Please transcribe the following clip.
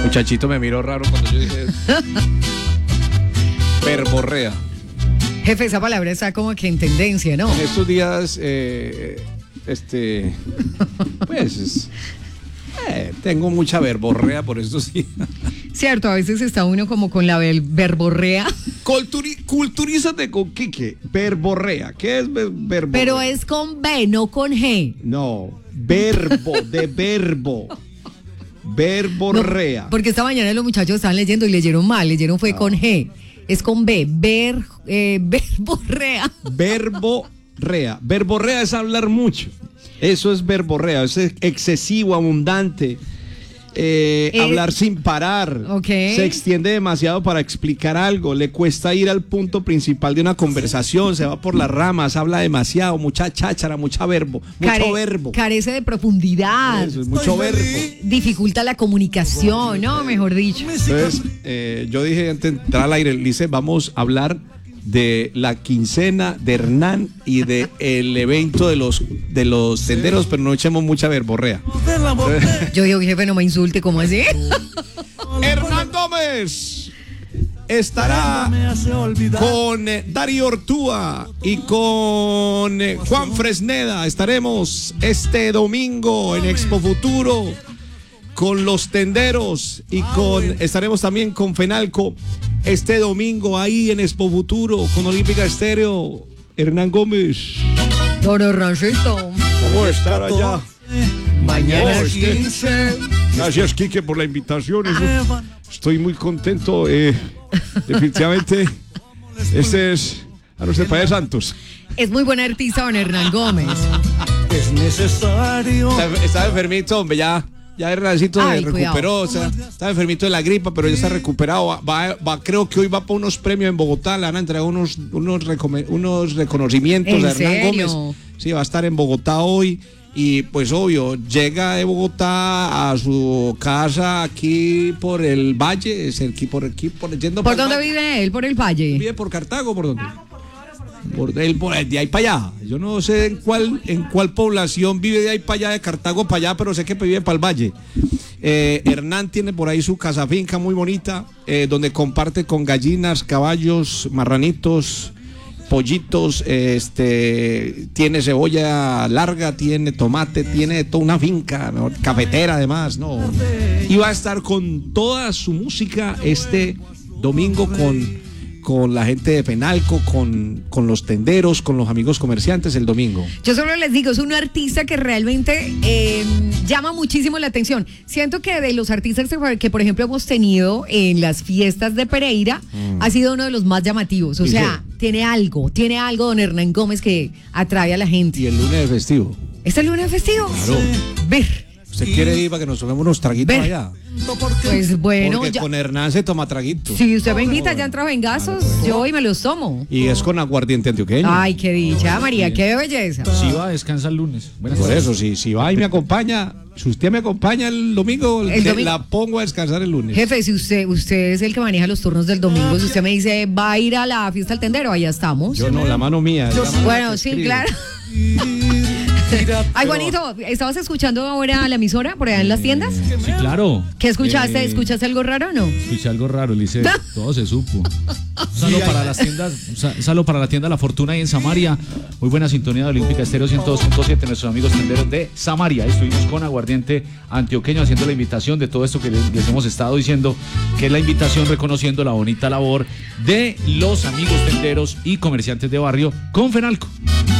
Muchachito me miró raro cuando yo dije verborrea. Jefe, esa palabra está como que en tendencia, ¿no? En estos días, pues, tengo mucha verborrea por estos días. Cierto, a veces está uno como con la verborrea. Culturízate con Quique. Verborrea. ¿Qué es verborrea? Pero es con B, no con G. No, verbo, de verbo. Verborrea. No, porque esta mañana los muchachos estaban leyendo y leyeron mal, leyeron fue con G. Es con B, verborrea. Verborrea. Verborrea es hablar mucho. Eso es verborrea, es excesivo, abundante. Hablar sin parar. Okay. Se extiende demasiado para explicar algo. Le cuesta ir al punto principal de una conversación. Se va por las ramas, habla demasiado, mucha cháchara, mucho verbo. Carece de profundidad. Eso es mucho verbo. Dificulta la comunicación, ¿no? Mejor dicho. Entonces, yo dije antes de entrar al aire, Lice, vamos a hablar de la quincena de Hernán y de el evento de los tenderos, pero no echemos mucha verborrea. Yo digo, jefe, no me insulte, ¿cómo así? Hernán Gómez estará con Darío Ortúa y con Juan Fresneda. Estaremos este domingo en Expo Futuro con los tenderos y estaremos también con Fenalco este domingo ahí en Expo Futuro con Olímpica Estéreo. Hernán Gómez. Don Hernancito. ¿Cómo estar allá? Mañana es 15. Gracias, Quique, por la invitación. Estoy muy contento. Definitivamente, este es a nuestro Padre Santos. Es muy buen artista, don Hernán Gómez. Es necesario. Está enfermito, hombre, ya Hernancito se recuperó, o sea, estaba enfermito de la gripa, pero ya está recuperado. Creo que hoy va para unos premios en Bogotá, le van a entregar unos reconocimientos a Hernán Gómez. Sí, va a estar en Bogotá hoy. Y pues obvio, llega de Bogotá a su casa aquí por el Valle, ¿Por dónde vive él? ¿Por el Valle? ¿Vive por Cartago? ¿Por dónde? De ahí para allá. Yo no sé en cuál población vive de ahí para allá, de Cartago para allá, pero sé que vive para el Valle. Hernán tiene por ahí su casa finca muy bonita, donde comparte con gallinas, caballos, marranitos, pollitos, tiene cebolla larga, tiene tomate, tiene toda una finca, ¿no? Cafetera además, ¿no? Y va a estar con toda su música este domingo con la gente de Fenalco, con los tenderos, con los amigos comerciantes el domingo. Yo solo les digo, es un artista que realmente llama muchísimo la atención. Siento que de los artistas que por ejemplo hemos tenido en las fiestas de Pereira, ha sido uno de los más llamativos. O sea, tiene algo don Hernán Gómez que atrae a la gente. Y el lunes de festivo. ¿Es el lunes festivo? Claro. Ver. ¿Usted quiere ir para que nos tomemos unos traguitos allá? Pues bueno. Porque con Hernán se toma traguitos. Si usted me invita, ya entra Bengazos, yo hoy me los tomo. Y es con aguardiente antioqueño. Ay, qué dicha, María, qué belleza. Si va, descansa el lunes. Por eso, si va y me acompaña, si usted me acompaña el domingo, la pongo a descansar el lunes. Jefe, si usted es el que maneja los turnos del domingo, si usted me dice, va a ir a la fiesta del tendero, allá estamos. Yo no, la mano mía. Bueno, sí, claro. Ay, Juanito, ¿estabas escuchando ahora la emisora por allá en las tiendas? Sí, claro. ¿Qué escuchaste? ¿Escuchaste algo raro o no? Escuché algo raro, Lice. Todo se supo. Saludo para la tienda La Fortuna ahí en Samaria. Muy buena sintonía de Olímpica Estéreo 102.7. Nuestros amigos tenderos de Samaria. Estuvimos con aguardiente antioqueño haciendo la invitación de todo esto que les hemos estado diciendo, que es la invitación reconociendo la bonita labor de los amigos tenderos y comerciantes de barrio con Fenalco.